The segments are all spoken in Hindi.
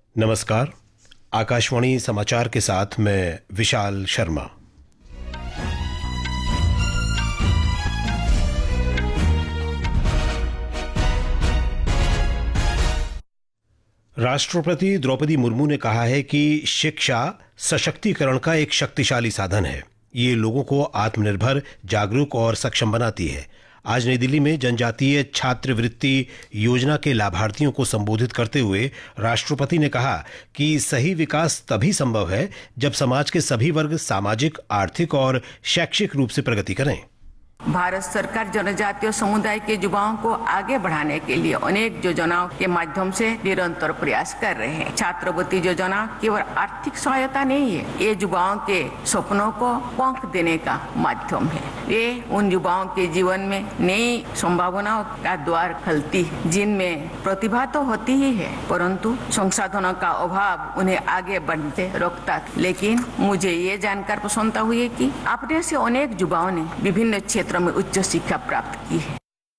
नमस्कार। आकाशवाणी समाचार के साथ मैं विशाल शर्मा। राष्ट्रपति द्रौपदी मुर्मू ने कहा है कि शिक्षा सशक्तिकरण का एक शक्तिशाली साधन है। ये लोगों को आत्मनिर्भर, जागरूक और सक्षम बनाती है। आज नई दिल्ली में जनजातीय छात्रवृत्ति योजना के लाभार्थियों को संबोधित करते हुए राष्ट्रपति ने कहा कि सही विकास तभी संभव है जब समाज के सभी वर्ग सामाजिक, आर्थिक और शैक्षिक रूप से प्रगति करें। भारत सरकार जनजातीय समुदाय के युवाओं को आगे बढ़ाने के लिए अनेक योजनाओं के माध्यम से निरंतर प्रयास कर रहे हैं। छात्रवृत्ति योजना केवल आर्थिक सहायता नहीं है, ये युवाओं के सपनों को पंख देने का माध्यम है। ये उन युवाओं के जीवन में नई संभावनाओं का द्वार खोलती है, जिनमें प्रतिभा तो होती ही है, परंतु संसाधनों का अभाव उन्हें आगे बढ़ते रोकता है। लेकिन मुझे ये जानकर प्रसन्नता हुई है कि अपने से अनेक युवाओं ने विभिन्न में उच्च शिक्षा प्राप्त की है।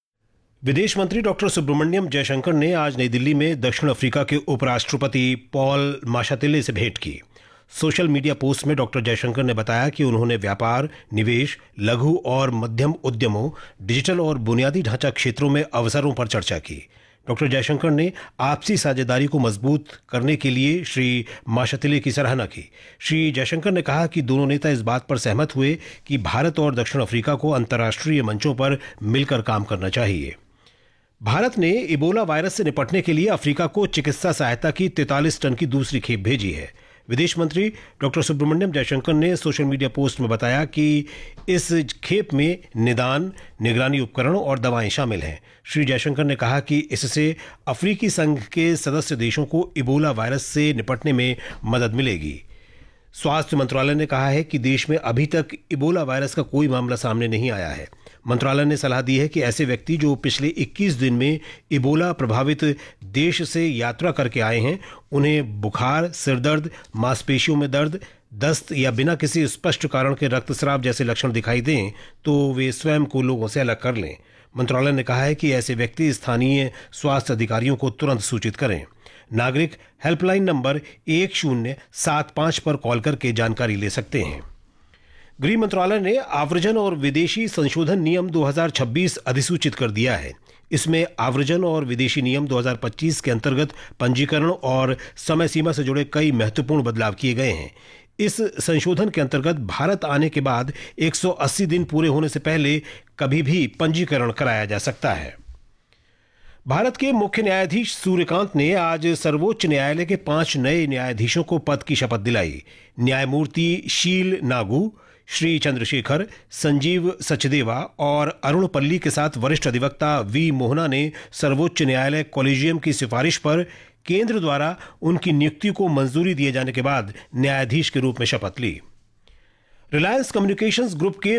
विदेश मंत्री डॉक्टर सुब्रमण्यम जयशंकर ने आज नई दिल्ली में दक्षिण अफ्रीका के उपराष्ट्रपति पॉल माशातिले से भेंट की। सोशल मीडिया पोस्ट में डॉक्टर जयशंकर ने बताया कि उन्होंने व्यापार, निवेश, लघु और मध्यम उद्यमों, डिजिटल और बुनियादी ढांचा क्षेत्रों में अवसरों पर चर्चा की। डॉक्टर जयशंकर ने आपसी साझेदारी को मजबूत करने के लिए श्री माशातिले की सराहना की। श्री जयशंकर ने कहा कि दोनों नेता इस बात पर सहमत हुए कि भारत और दक्षिण अफ्रीका को अंतर्राष्ट्रीय मंचों पर मिलकर काम करना चाहिए। भारत ने इबोला वायरस से निपटने के लिए अफ्रीका को चिकित्सा सहायता की 43 टन की दूसरी खेप भेजी है। विदेश मंत्री डॉक्टर सुब्रमण्यम जयशंकर ने सोशल मीडिया पोस्ट में बताया कि इस खेप में निदान, निगरानी उपकरण और दवाएं शामिल हैं। श्री जयशंकर ने कहा कि इससे अफ्रीकी संघ के सदस्य देशों को इबोला वायरस से निपटने में मदद मिलेगी। स्वास्थ्य मंत्रालय ने कहा है कि देश में अभी तक इबोला वायरस का कोई मामला सामने नहीं आया है। मंत्रालय ने सलाह दी है कि ऐसे व्यक्ति जो पिछले 21 दिन में इबोला प्रभावित देश से यात्रा करके आए हैं, उन्हें बुखार, सिरदर्द, मांसपेशियों में दर्द, दस्त या बिना किसी स्पष्ट कारण के रक्तस्राव जैसे लक्षण दिखाई दें तो वे स्वयं को लोगों से अलग कर लें। मंत्रालय ने कहा है कि ऐसे व्यक्ति स्थानीय स्वास्थ्य अधिकारियों को तुरंत सूचित करें। नागरिक हेल्पलाइन नंबर 1075 पर कॉल करके जानकारी ले सकते हैं। गृह मंत्रालय ने आव्रजन और विदेशी संशोधन नियम 2026 अधिसूचित कर दिया है। इसमें आव्रजन और विदेशी नियम 2025 के अंतर्गत पंजीकरण और समय सीमा से जुड़े कई महत्वपूर्ण बदलाव किए गए हैं। इस संशोधन के अंतर्गत भारत आने के बाद 180 दिन पूरे होने से पहले कभी भी पंजीकरण कराया जा सकता है। भारत के मुख्य न्यायाधीश सूर्यकांत ने आज सर्वोच्च न्यायालय के 5 नए न्यायाधीशों को पद की शपथ दिलाई। न्यायमूर्ति शील नागू, श्री चंद्रशेखर, संजीव सचदेवा और अरुण पल्ली के साथ वरिष्ठ अधिवक्ता वी मोहना ने सर्वोच्च न्यायालय कॉलेजियम की सिफारिश पर केंद्र द्वारा उनकी नियुक्ति को मंजूरी दिए जाने के बाद न्यायाधीश के रूप में शपथ ली। रिलायंस कम्युनिकेशंस ग्रुप के